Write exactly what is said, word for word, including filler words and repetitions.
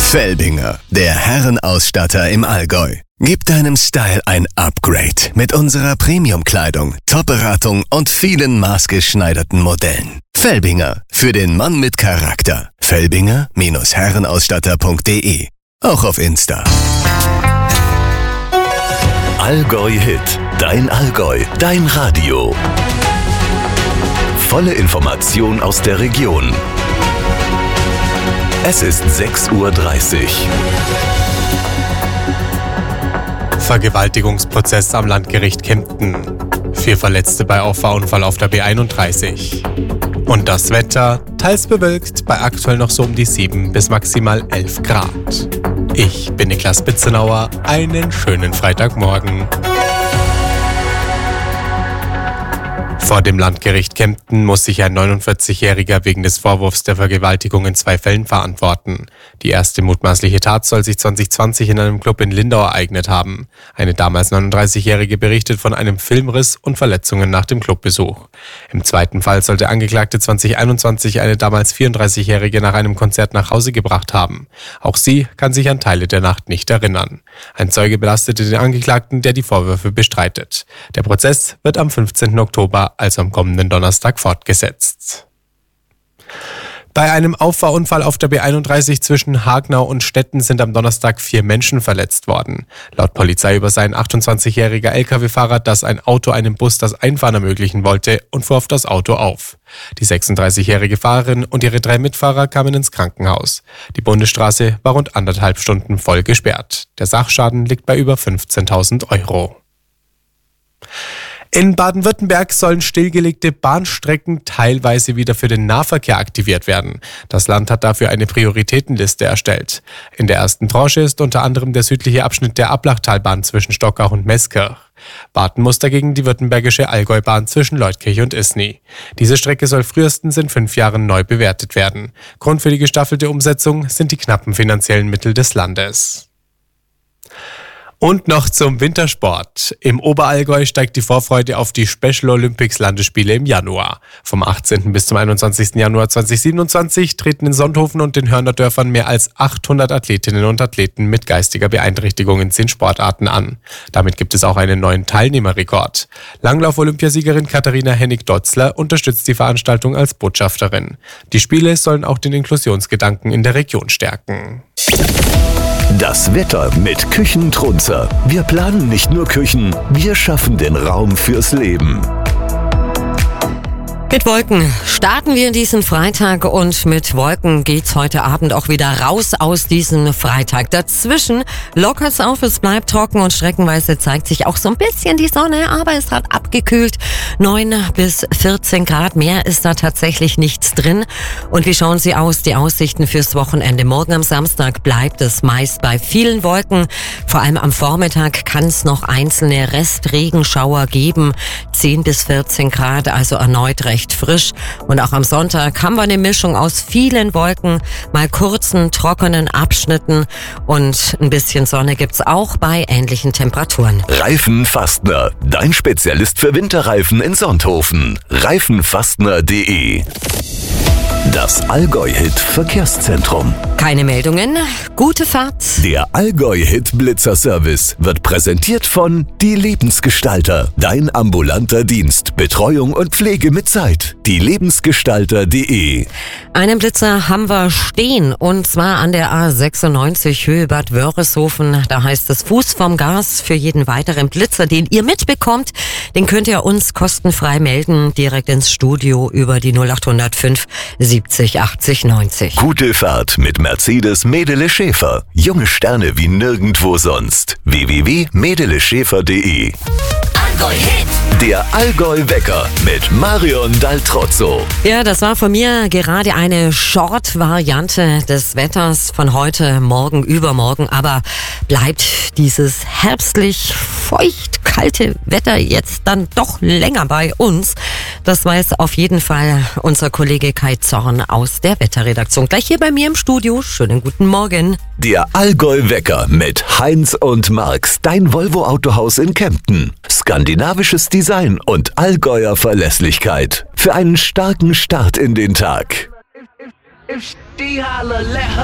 Felbinger, der Herrenausstatter im Allgäu. Gib deinem Style ein Upgrade mit unserer Premium-Kleidung, Top-Beratung und vielen maßgeschneiderten Modellen. Felbinger, für den Mann mit Charakter. Felbinger Herrenausstatter punkt de. Auch auf Insta. Allgäu Hit, dein Allgäu, dein Radio. Volle Information aus der Region. Es ist sechs Uhr dreißig. Vergewaltigungsprozess am Landgericht Kempten. Vier Verletzte bei Auffahrunfall auf der B einunddreißig. Und das Wetter, teils bewölkt, bei aktuell noch so um die sieben bis maximal elf Grad. Ich bin Niklas Bitzenauer, einen schönen Freitagmorgen. Vor dem Landgericht Kempten muss sich ein neunundvierzigjähriger wegen des Vorwurfs der Vergewaltigung in zwei Fällen verantworten. Die erste mutmaßliche Tat soll sich zwanzig zwanzig in einem Club in Lindau ereignet haben. Eine damals neununddreißigjährige berichtet von einem Filmriss und Verletzungen nach dem Clubbesuch. Im zweiten Fall soll der Angeklagte zwanzig einundzwanzig eine damals vierunddreißigjährige nach einem Konzert nach Hause gebracht haben. Auch sie kann sich an Teile der Nacht nicht erinnern. Ein Zeuge belastete den Angeklagten, der die Vorwürfe bestreitet. Der Prozess wird am fünfzehnten Oktober, also am kommenden Donnerstag, fortgesetzt. Bei einem Auffahrunfall auf der B einunddreißig zwischen Hagnau und Stetten sind am Donnerstag vier Menschen verletzt worden. Laut Polizei über ein achtundzwanzigjähriger L K W-Fahrer, dass ein Auto einem Bus das Einfahren ermöglichen wollte, und fuhr auf das Auto auf. Die sechsunddreißigjährige Fahrerin und ihre drei Mitfahrer kamen ins Krankenhaus. Die Bundesstraße war rund anderthalb Stunden voll gesperrt. Der Sachschaden liegt bei über fünfzehntausend Euro. In Baden-Württemberg sollen stillgelegte Bahnstrecken teilweise wieder für den Nahverkehr aktiviert werden. Das Land hat dafür eine Prioritätenliste erstellt. In der ersten Tranche ist unter anderem der südliche Abschnitt der Ablachtalbahn zwischen Stockach und Meßkirch. Warten muss dagegen die württembergische Allgäubahn zwischen Leutkirch und Isny. Diese Strecke soll frühestens in fünf Jahren neu bewertet werden. Grund für die gestaffelte Umsetzung sind die knappen finanziellen Mittel des Landes. Und noch zum Wintersport. Im Oberallgäu steigt die Vorfreude auf die Special Olympics Landesspiele im Januar. Vom achtzehnten bis zum einundzwanzigsten Januar zweitausendsiebenundzwanzig treten in Sonthofen und den Hörner Dörfern mehr als achthundert Athletinnen und Athleten mit geistiger Beeinträchtigung in zehn Sportarten an. Damit gibt es auch einen neuen Teilnehmerrekord. Langlauf-Olympiasiegerin Katharina Hennig-Dotzler unterstützt die Veranstaltung als Botschafterin. Die Spiele sollen auch den Inklusionsgedanken in der Region stärken. Das Wetter mit Küchentrunzer. Wir planen nicht nur Küchen, wir schaffen den Raum fürs Leben. Mit Wolken starten wir in diesen Freitag und mit Wolken geht's heute Abend auch wieder raus aus diesem Freitag. Dazwischen lockert's auf, es bleibt trocken und streckenweise zeigt sich auch so ein bisschen die Sonne, aber es hat abgekühlt. neun bis vierzehn Grad, mehr ist da tatsächlich nichts drin. Und wie schauen sie aus, die Aussichten fürs Wochenende? Morgen am Samstag bleibt es meist bei vielen Wolken. Vor allem am Vormittag kann es noch einzelne Restregenschauer geben. zehn bis vierzehn Grad, also erneut recht frisch. Und auch am Sonntag haben wir eine Mischung aus vielen Wolken, mal kurzen, trockenen Abschnitten und ein bisschen Sonne gibt's auch bei ähnlichen Temperaturen. Reifenfastner, dein Spezialist für Winterreifen in Sonthofen. Reifenfastner punkt de. Das Allgäu-Hit Verkehrszentrum. Keine Meldungen, gute Fahrt. Der Allgäu-Hit Blitzer-Service wird präsentiert von Die Lebensgestalter. Dein ambulanter Dienst, Betreuung und Pflege mit Zeit. Die Lebensgestalter punkt de. Einen Blitzer haben wir stehen und zwar an der A sechsundneunzig Höhe Bad Wörishofen. Da heißt es Fuß vom Gas. Für jeden weiteren Blitzer, den ihr mitbekommt, den könnt ihr uns kostenfrei melden, direkt ins Studio über die null acht null fünf siebzig achtzig neunzig. Gute Fahrt mit Mercedes Medele Schäfer. Junge Sterne wie nirgendwo sonst. w w w punkt medele schäfer punkt de. Der Allgäu-Wecker mit Marion Daltrozzo. Ja, das war von mir gerade eine Short-Variante des Wetters von heute, morgen, übermorgen. Aber bleibt dieses herbstlich feucht kalte Wetter jetzt dann doch länger bei uns? Das weiß auf jeden Fall unser Kollege Kai Zorn aus der Wetterredaktion. Gleich hier bei mir im Studio. Schönen guten Morgen. Der Allgäu-Wecker mit Heinz und Marx, dein Volvo-Autohaus in Kempten. Skandinavisches Design und Allgäuer Verlässlichkeit. Für einen starken Start in den Tag.